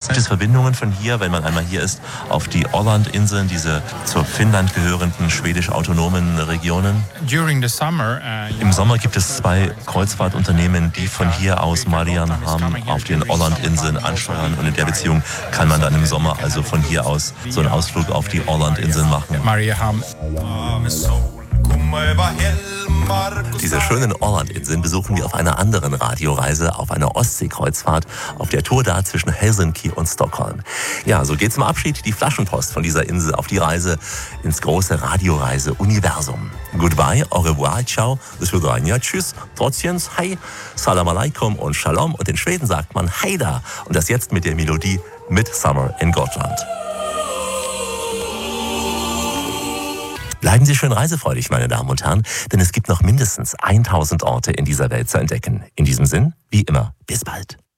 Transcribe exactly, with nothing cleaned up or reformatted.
Gibt es Verbindungen von hier, wenn man einmal hier ist, auf die Ålandinseln, diese zur Finnland gehörenden schwedisch-autonomen Regionen? Im Sommer gibt es zwei Kreuzfahrtunternehmen, die von hier aus Mariehamn auf den Ålandinseln ansteuern. Und in der Beziehung kann man dann im Sommer also von hier aus so einen Ausflug auf die Ålandinseln machen. Diese schönen Ålandinseln besuchen wir auf einer anderen Radioreise, auf einer Ostseekreuzfahrt, auf der Tour da zwischen Helsinki und Stockholm. Ja, so geht zum Abschied die Flaschenpost von dieser Insel auf die Reise ins große Radioreise-Universum. Goodbye, au revoir, ciao, das wird ein ja, tschüss, trotzdem, hi, salam alaikum und shalom. Und in Schweden sagt man heida. Und das jetzt mit der Melodie Midsummer in Gotland. Bleiben Sie schön reisefreudig, meine Damen und Herren, denn es gibt noch mindestens tausend Orte in dieser Welt zu entdecken. In diesem Sinn, wie immer, bis bald.